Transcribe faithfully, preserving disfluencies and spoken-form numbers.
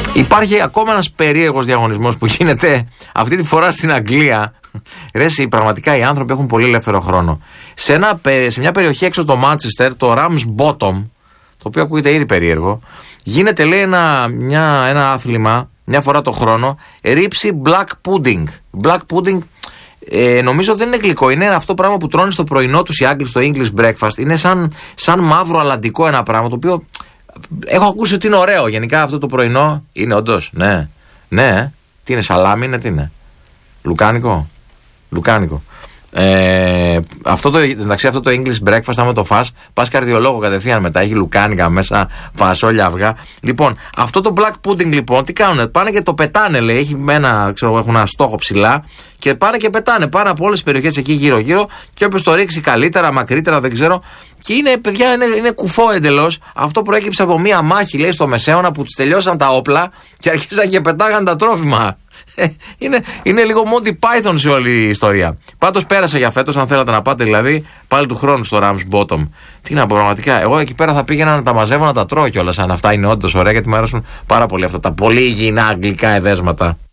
Υπάρχει ακόμα ένας περίεργος διαγωνισμός που γίνεται αυτή τη φορά στην Αγγλία. Ρε, πραγματικά οι άνθρωποι έχουν πολύ ελεύθερο χρόνο. Σε, ένα, σε μια περιοχή έξω το Manchester, το Ramsbottom, το οποίο ακούγεται ήδη περίεργο, γίνεται, λέει, ένα, μια, ένα άθλημα μια φορά το χρόνο, ρύψη black pudding. Black pudding ε, νομίζω δεν είναι γλυκό, είναι αυτό πράγμα που τρώνε στο πρωινό τους οι Άγγλοι, στο English breakfast. Είναι σαν, σαν μαύρο αλαντικό ένα πράγμα, το οποίο έχω ακούσει ότι είναι ωραίο. Γενικά αυτό το πρωινό είναι όντως, ναι, ναι, τι είναι, σαλάμι είναι, τι είναι, λουκάνικο, λουκάνικο. Ε, αυτό, το, εντάξει, αυτό το English breakfast, άμα το φας, πας καρδιολόγο κατευθείαν μετά. Έχει λουκάνικα μέσα, φασόλια, αυγά. Λοιπόν, αυτό το black pudding, λοιπόν, τι κάνουνε, πάνε και το πετάνε, λέει. Έχει ένα, ξέρω, έχουν ένα στόχο ψηλά και πάνε και πετάνε. Πάνε από όλες τις περιοχές εκεί γύρω-γύρω και όποιος το ρίξει καλύτερα, μακρύτερα, δεν ξέρω. Και είναι, παιδιά, είναι, είναι κουφό εντελώς. Αυτό προέκυψε από μία μάχη, λέει, στο Μεσαίωνα που τους τελειώσαν τα όπλα και αρχίσαν και πετάγαν τα τρόφιμα. Είναι, είναι λίγο Monty Python σε όλη η ιστορία. Πάντως πέρασε για φέτος, αν θέλατε να πάτε δηλαδή, πάλι του χρόνου στο Ramsbottom. Τι να πω, πραγματικά. Εγώ εκεί πέρα θα πήγαινα να τα μαζεύω, να τα τρώω κιόλας, αν αυτά είναι όντως ωραία, γιατί μου αρέσουν πάρα πολύ αυτά τα πολύ υγιεινά αγγλικά εδέσματα.